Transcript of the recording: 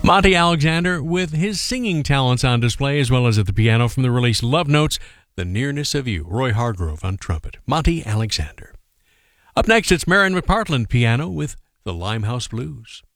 Monty Alexander with his singing talents on display as well as at the piano from the release Love Notes, The Nearness of You. Roy Hargrove on trumpet. Monty Alexander. Up next, it's Marion McPartland piano with the Limehouse Blues.